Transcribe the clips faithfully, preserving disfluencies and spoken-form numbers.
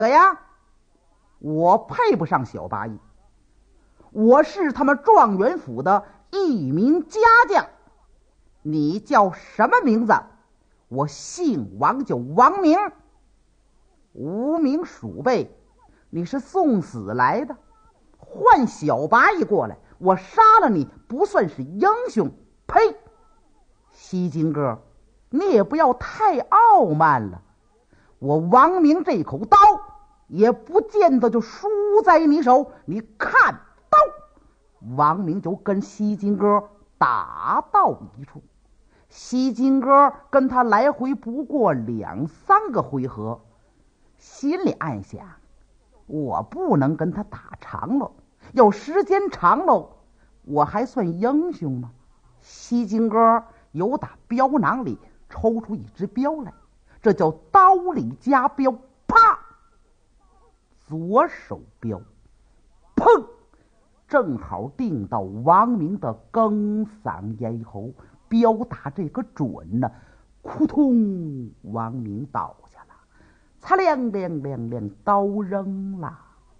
哥呀，我配不上小八义，我是他们状元府的一名家将。你叫什么名字？我姓王，叫王明。无名鼠辈，你是送死来的，换小八义过来，我杀了你不算是英雄。呸！西金哥，你也不要太傲慢了，我王明这口刀也不见得就输在你手。你看刀，王明就跟西金哥打到一处。西金哥跟他来回不过两三个回合，心里暗想，我不能跟他打长了，要时间长了我还算英雄吗？西金哥由打镖囊里抽出一支镖来，这叫刀里加镖，啪，左手镖，砰，正好定到王明的更嗓咽喉，镖打这个准呢，扑通，王明倒下了，擦亮亮亮亮，刀扔了。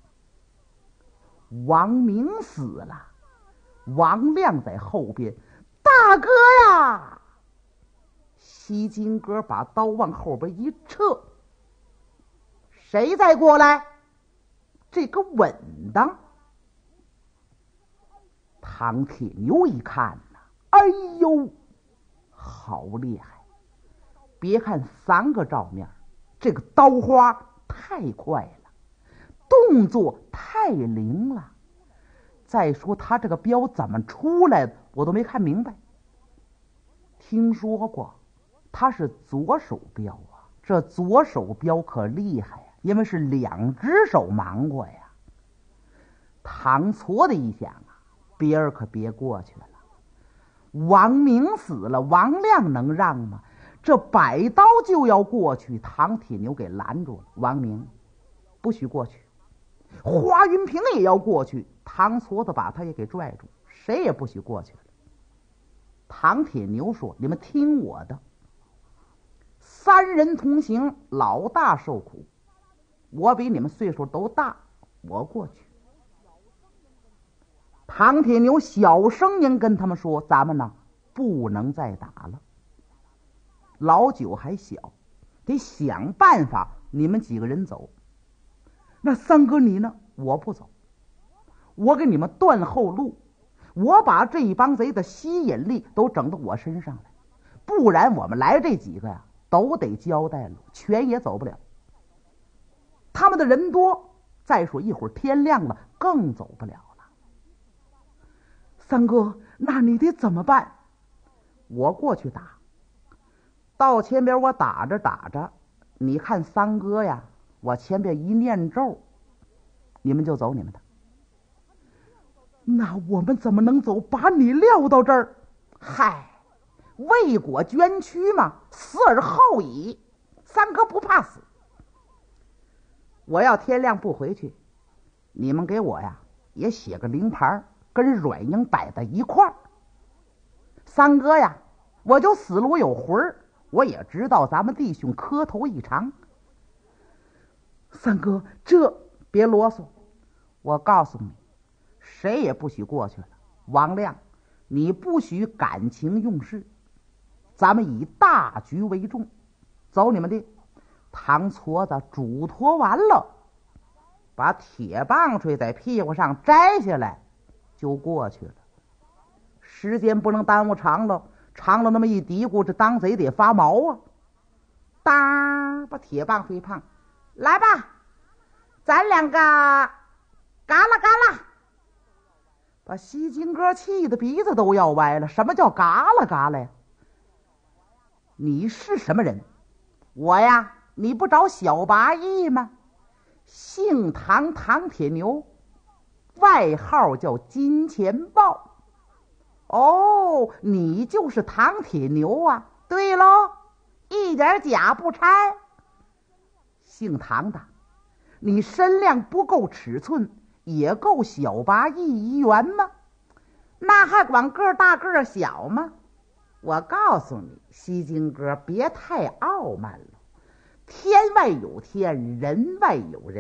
王明死了，王亮在后边，大哥呀！西金哥把刀往后边一撤，谁再过来？这个稳当。唐铁牛一看呐，哎呦，好厉害！别看三个照面，这个刀花太快了，动作太灵了。再说他这个镖怎么出来的，我都没看明白。听说过他是左手镖啊，这左手镖可厉害呀，因为是两只手忙活呀。唐矬的一想啊，别人可别过去了。王明死了，王亮能让吗？这摆刀就要过去，唐铁牛给拦住了。王明不许过去。华云平也要过去，唐矬子把他也给拽住，谁也不许过去了。唐铁牛说，你们听我的，三人同行，老大受苦，我比你们岁数都大，我过去。唐铁牛小声音跟他们说，咱们呢不能再打了，老九还小，得想办法，你们几个人走。那三哥你呢？我不走，我给你们断后路，我把这一帮贼的吸引力都整到我身上来，不然我们来这几个呀都得交代了，全也走不了。他们的人多，再说一会儿天亮了更走不了了。三哥，那你得怎么办？我过去打，到前边我打着打着，你看三哥呀，我前边一念咒，你们就走你们的。那我们怎么能走？把你撂到这儿？嗨，为国捐躯嘛，死而后已。三哥不怕死。我要天亮不回去，你们给我呀也写个灵牌，跟软硬摆在一块儿。三哥呀，我就死了我有魂儿，我也知道咱们弟兄磕头一场。三哥，这别啰嗦，我告诉你，谁也不许过去了。王亮，你不许感情用事，咱们以大局为重。走你们的。唐矬子嘱托完了，把铁棒槌在屁股上摘下来，就过去了。时间不能耽误长了，长了那么一嘀咕，这当贼得发毛啊！当，把铁棒槌胖，来吧，咱两个嘎啦嘎啦，把西金哥气的鼻子都要歪了。什么叫嘎啦嘎啦呀？你是什么人？我呀，你不找小八义吗？姓唐，唐铁牛，外号叫金钱豹。哦，你就是唐铁牛啊？对喽，一点假不掺。姓唐的，你身量不够尺寸，也够小八义一员吗？那还管个大个小吗？我告诉你，西金哥，别太傲慢了。 天外有天，人外有人。